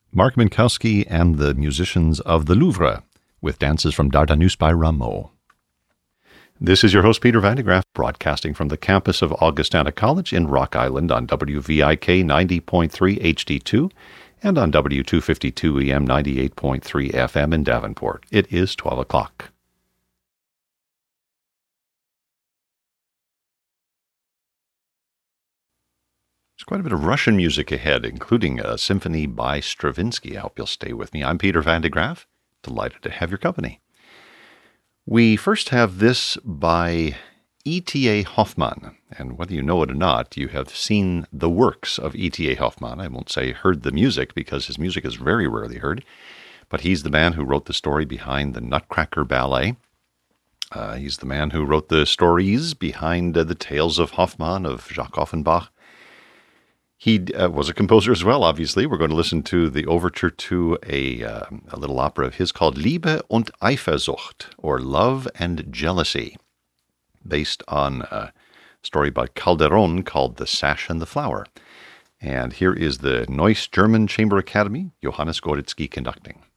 Mark Minkowski and the musicians of the Louvre, with dances from Dardanus by Rameau. This is your host, Peter Van de Graaff, broadcasting from the campus of Augustana College in Rock Island on WVIK 90.3 HD2 and on W252 EM 98.3 FM in Davenport. It is 12 o'clock. There's quite a bit of Russian music ahead, including a symphony by Stravinsky. I hope you'll stay with me. I'm Peter Van de Graaff. Delighted to have your company. We first have this by E.T.A. Hoffmann. And whether you know it or not, you have seen the works of E.T.A. Hoffmann. I won't say heard the music, because his music is very rarely heard. But he's the man who wrote the story behind the Nutcracker Ballet. He's the man who wrote the stories behind the Tales of Hoffmann of Jacques Offenbach. He was a composer as well, obviously. We're going to listen to the overture to a little opera of his called Liebe und Eifersucht, or Love and Jealousy, based on a story by Calderon called The Sash and the Flower. And here is the Neuss German Chamber Academy, Johannes Goritzky conducting.